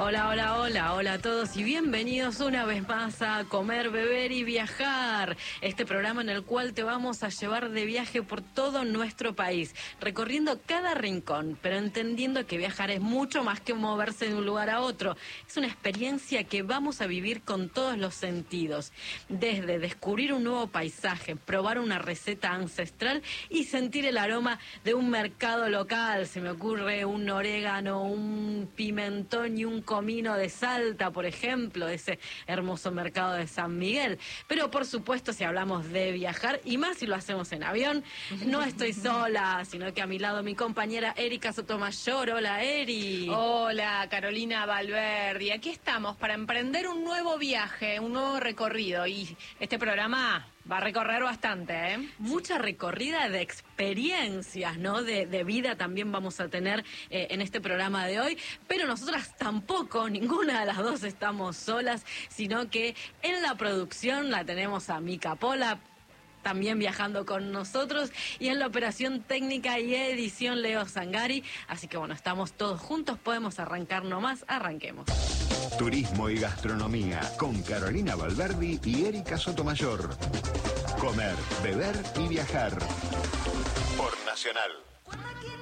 Hola, hola, hola, hola a todos y bienvenidos una vez más a Comer, Beber y Viajar, este programa en el cual te vamos a llevar de viaje por todo nuestro país, recorriendo cada rincón, pero entendiendo que viajar es mucho más que moverse de un lugar a otro. Es una experiencia que vamos a vivir con todos los sentidos, desde descubrir un nuevo paisaje, probar una receta ancestral y sentir el aroma de un mercado local. Se me ocurre un orégano, un pimentón y un comino de Salta, por ejemplo, ese hermoso mercado de San Miguel. Pero por supuesto, si hablamos de viajar, y más si lo hacemos en avión, no estoy sola, sino que a mi lado mi compañera Erika Sotomayor. Hola, Eri. Hola, Carolina Valverde. Y aquí estamos para emprender un nuevo viaje, un nuevo recorrido. Y este programa va a recorrer bastante, ¿eh? Mucha recorrida de experiencias, ¿no? De vida también vamos a tener en este programa de hoy, pero nosotras tampoco, ninguna de las dos estamos solas, sino que en la producción la tenemos a Mica Pola, también viajando con nosotros, y en la operación técnica y edición Leo Zangari. Así que bueno, estamos todos juntos, podemos arrancar nomás, arranquemos. Turismo y gastronomía con Carolina Valverde y Erika Sotomayor. Comer, beber y viajar por Nacional.